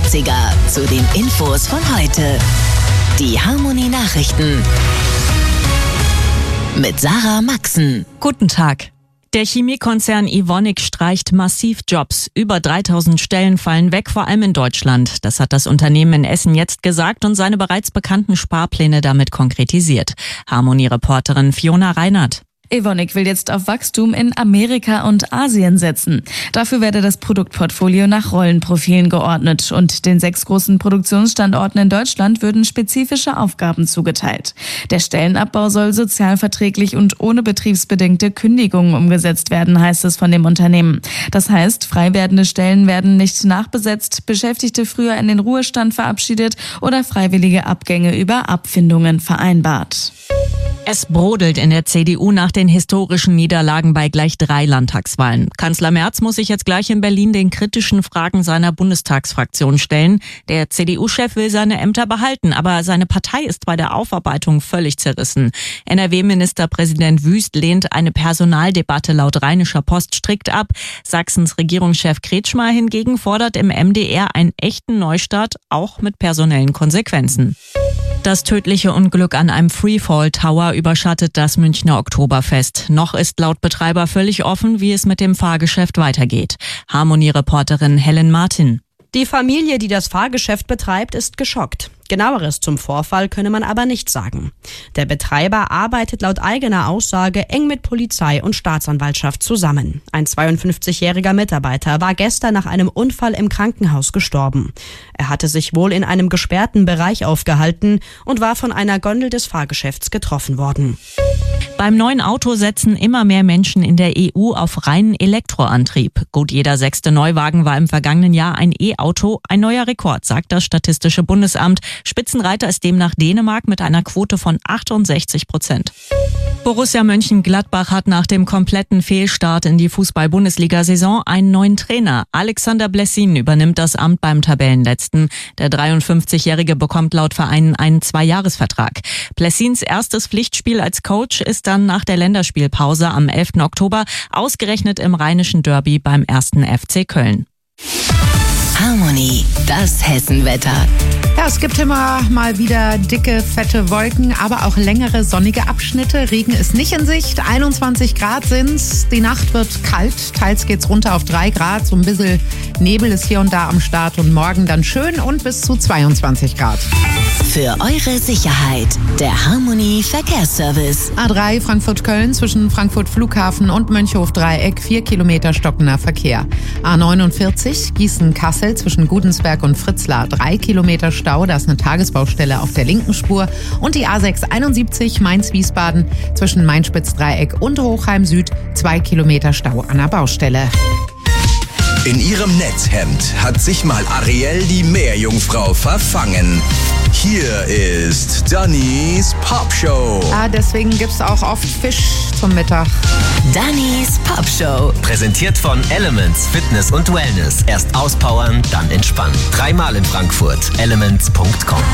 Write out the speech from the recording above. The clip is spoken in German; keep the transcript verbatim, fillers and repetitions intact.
neunziger zu den Infos von heute. Die Harmony Nachrichten mit Sarah Maxen. Guten Tag. Der Chemiekonzern Evonik streicht massiv Jobs. Über dreitausend Stellen fallen weg, vor allem in Deutschland. Das hat das Unternehmen in Essen jetzt gesagt und seine bereits bekannten Sparpläne damit konkretisiert. Harmony-Reporterin Fiona Reinhardt. Evonik will jetzt auf Wachstum in Amerika und Asien setzen. Dafür werde das Produktportfolio nach Rollenprofilen geordnet und den sechs großen Produktionsstandorten in Deutschland würden spezifische Aufgaben zugeteilt. Der Stellenabbau soll sozialverträglich und ohne betriebsbedingte Kündigungen umgesetzt werden, heißt es von dem Unternehmen. Das heißt, frei werdende Stellen werden nicht nachbesetzt, Beschäftigte früher in den Ruhestand verabschiedet oder freiwillige Abgänge über Abfindungen vereinbart. Es brodelt in der C D U nach den historischen Niederlagen bei gleich drei Landtagswahlen. Kanzler Merz muss sich jetzt gleich in Berlin den kritischen Fragen seiner Bundestagsfraktion stellen. Der C D U-Chef will seine Ämter behalten, aber seine Partei ist bei der Aufarbeitung völlig zerrissen. N R W-Ministerpräsident Wüst lehnt eine Personaldebatte laut Rheinischer Post strikt ab. Sachsens Regierungschef Kretschmer hingegen fordert im M D R einen echten Neustart, auch mit personellen Konsequenzen. Das tödliche Unglück an einem Freefall Tower überschattet das Münchner Oktoberfest. Noch ist laut Betreiber völlig offen, wie es mit dem Fahrgeschäft weitergeht. Harmony-Reporterin Helen Martin. Die Familie, die das Fahrgeschäft betreibt, ist geschockt. Genaueres zum Vorfall könne man aber nicht sagen. Der Betreiber arbeitet laut eigener Aussage eng mit Polizei und Staatsanwaltschaft zusammen. Ein zweiundfünfzigjähriger Mitarbeiter war gestern nach einem Unfall im Krankenhaus gestorben. Er hatte sich wohl in einem gesperrten Bereich aufgehalten und war von einer Gondel des Fahrgeschäfts getroffen worden. Beim neuen Auto setzen immer mehr Menschen in der E U auf reinen Elektroantrieb. Gut jeder sechste Neuwagen war im vergangenen Jahr ein E-Auto. Ein neuer Rekord, sagt das Statistische Bundesamt. Spitzenreiter ist demnach Dänemark mit einer Quote von achtundsechzig Prozent. Borussia Mönchengladbach hat nach dem kompletten Fehlstart in die Fußball-Bundesliga-Saison einen neuen Trainer. Alexander Blessin übernimmt das Amt beim Tabellenletzten. Der dreiundfünfzigjährige bekommt laut Verein einen Zweijahresvertrag. Blessins erstes Pflichtspiel als Coach ist dann nach der Länderspielpause am elften Oktober ausgerechnet im Rheinischen Derby beim ersten F C Köln. Harmony, das Hessenwetter. Ja, es gibt immer mal wieder dicke, fette Wolken, aber auch längere sonnige Abschnitte. Regen ist nicht in Sicht. einundzwanzig Grad sind's. Die Nacht wird kalt. Teils geht's runter auf drei Grad. So ein bisschen Nebel ist hier und da am Start. Und morgen dann schön und bis zu zweiundzwanzig Grad. Für eure Sicherheit, der Harmony Verkehrsservice. A drei Frankfurt-Köln zwischen Frankfurt Flughafen und Mönchhof-Dreieck. Vier Kilometer stockender Verkehr. A neunundvierzig Gießen-Kassel zwischen Gudensberg und Fritzlar. Drei Kilometer Stau, da ist eine Tagesbaustelle auf der linken Spur. Und die A sechshunderteinundsiebzig Mainz-Wiesbaden zwischen Main-Spitz-Dreieck und Hochheim Süd. Zwei Kilometer Stau an der Baustelle. In ihrem Netzhemd hat sich mal Ariel die Meerjungfrau verfangen. Hier ist Dannys Popshow. Ah, deswegen gibt's auch oft Fisch zum Mittag. Dannys Popshow. Präsentiert von Elements Fitness und Wellness. Erst auspowern, dann entspannen. Dreimal in Frankfurt. elements punkt com.